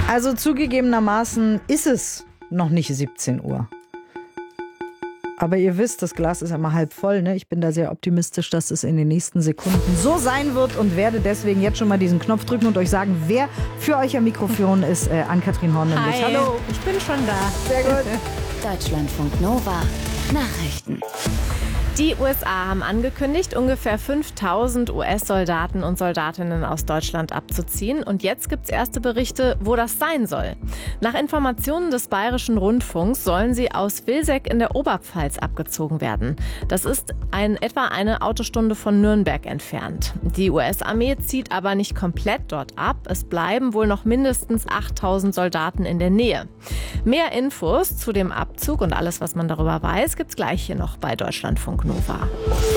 Also zugegebenermaßen ist es noch nicht 17 Uhr. Aber ihr wisst, das Glas ist immer halb voll. Ne? Ich bin da sehr optimistisch, dass es in den nächsten Sekunden so sein wird und werde deswegen jetzt schon mal diesen Knopf drücken und euch sagen, wer für euch am Mikrofon ist. Ann-Kathrin Horn nämlich. Hi. Hallo. Ich bin schon da. Sehr gut. Deutschlandfunk Nova. Nachrichten. Die USA haben angekündigt, ungefähr 5000 US-Soldaten und Soldatinnen aus Deutschland abzuziehen. Und jetzt gibt es erste Berichte, wo das sein soll. Nach Informationen des Bayerischen Rundfunks sollen sie aus Vilseck in der Oberpfalz abgezogen werden. Das ist etwa eine Autostunde von Nürnberg entfernt. Die US-Armee zieht aber nicht komplett dort ab. Es bleiben wohl noch mindestens 8000 Soldaten in der Nähe. Mehr Infos zu dem Abzug und alles, was man darüber weiß, gibt's gleich hier noch bei Deutschlandfunk Nova.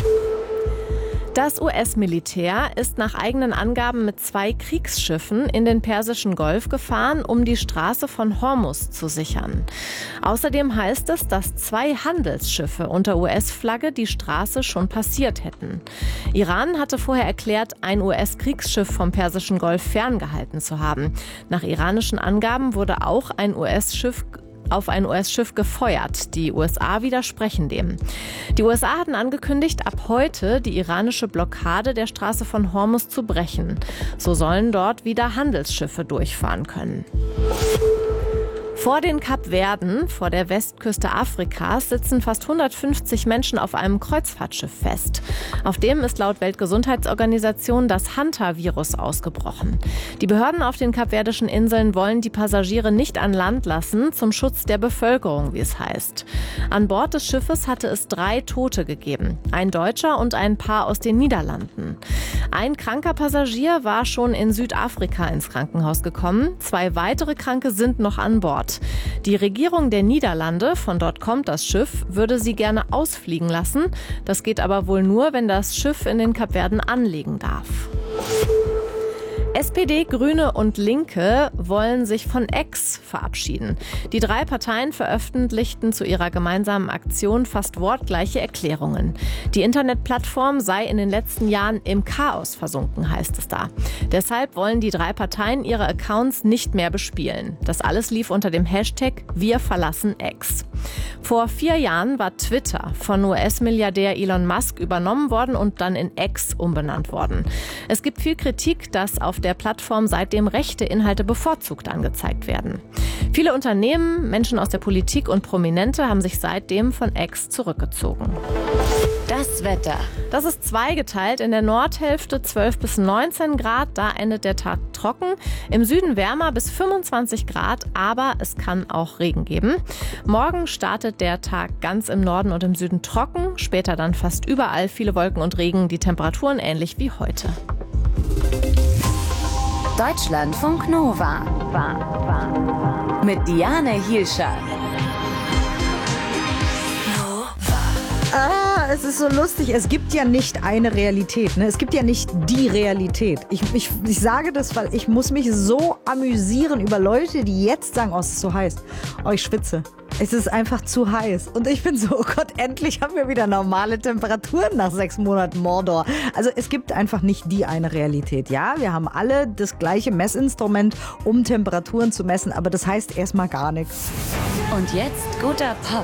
Das US-Militär ist nach eigenen Angaben mit 2 Kriegsschiffen in den Persischen Golf gefahren, um die Straße von Hormuz zu sichern. Außerdem heißt es, dass 2 Handelsschiffe unter US-Flagge die Straße schon passiert hätten. Iran hatte vorher erklärt, ein US-Kriegsschiff vom Persischen Golf ferngehalten zu haben. Nach iranischen Angaben wurde auch auf ein US-Schiff gefeuert. Die USA widersprechen dem. Die USA hatten angekündigt, ab heute die iranische Blockade der Straße von Hormuz zu brechen. So sollen dort wieder Handelsschiffe durchfahren können. Vor den Kapverden, vor der Westküste Afrikas, sitzen fast 150 Menschen auf einem Kreuzfahrtschiff fest. Auf dem ist laut Weltgesundheitsorganisation das Hanta-Virus ausgebrochen. Die Behörden auf den kapverdischen Inseln wollen die Passagiere nicht an Land lassen, zum Schutz der Bevölkerung, wie es heißt. An Bord des Schiffes hatte es 3 Tote gegeben, ein Deutscher und ein Paar aus den Niederlanden. Ein kranker Passagier war schon in Südafrika ins Krankenhaus gekommen, 2 weitere Kranke sind noch an Bord. Die Regierung der Niederlande, von dort kommt das Schiff, würde sie gerne ausfliegen lassen. Das geht aber wohl nur, wenn das Schiff in den Kapverden anlegen darf. SPD, Grüne und Linke wollen sich von X verabschieden. Die 3 Parteien veröffentlichten zu ihrer gemeinsamen Aktion fast wortgleiche Erklärungen. Die Internetplattform sei in den letzten Jahren im Chaos versunken, heißt es da. Deshalb wollen die 3 Parteien ihre Accounts nicht mehr bespielen. Das alles lief unter dem Hashtag Wir verlassen X. Vor 4 Jahren war Twitter von US-Milliardär Elon Musk übernommen worden und dann in X umbenannt worden. Es gibt viel Kritik, dass auf der Plattform seitdem rechte Inhalte bevorzugt angezeigt werden. Viele Unternehmen, Menschen aus der Politik und Prominente haben sich seitdem von X zurückgezogen. Das Wetter. Das ist zweigeteilt. In der Nordhälfte 12 bis 19 Grad, da endet der Tag trocken. Im Süden wärmer bis 25 Grad, aber es kann auch Regen geben. Morgen startet der Tag ganz im Norden und im Süden trocken, später dann fast überall viele Wolken und Regen, die Temperaturen ähnlich wie heute. Deutschlandfunk Nova. Mit Diane Hielscher. Es ist so lustig. Es gibt ja nicht eine Realität. Ne? Es gibt ja nicht die Realität. Ich sage das, weil ich muss mich so amüsieren über Leute, die jetzt sagen, oh, es ist so heiß. Oh, ich schwitze. Es ist einfach zu heiß. Und ich bin so, oh Gott, endlich haben wir wieder normale Temperaturen nach 6 Monaten Mordor. Also es gibt einfach nicht die eine Realität. Ja, wir haben alle das gleiche Messinstrument, um Temperaturen zu messen. Aber das heißt erstmal gar nichts. Und jetzt guter Pop.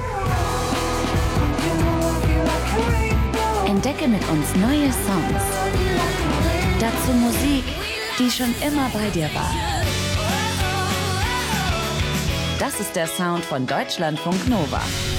Entdecke mit uns neue Songs. Dazu Musik, die schon immer bei dir war. Das ist der Sound von Deutschlandfunk Nova.